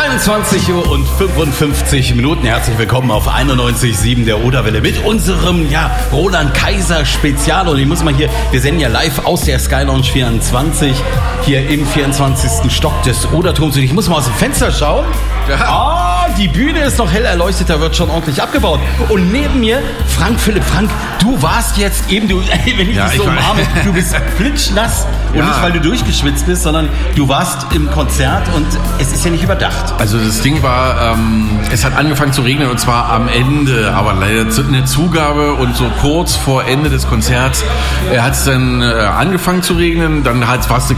23:55 Uhr. Herzlich willkommen auf 91.7 der Oderwelle mit unserem Roland Kaiser Spezial. Und ich muss mal hier, wir senden ja live aus der Sky Lounge 24 hier im 24. Stock des Oderturms. Und ich muss mal aus dem Fenster schauen. Die Bühne ist noch hell erleuchtet, da wird schon ordentlich abgebaut. Und neben mir Frank, du warst jetzt eben, wenn ich dich so umarme, du bist flitschnass. Und nicht, weil du durchgeschwitzt bist, sondern du warst im Konzert und es ist ja nicht überdacht. Also das Ding war, es hat angefangen zu regnen und zwar am Ende, aber leider eine Zugabe und so kurz vor Ende des Konzerts hat es dann angefangen zu regnen. Dann war es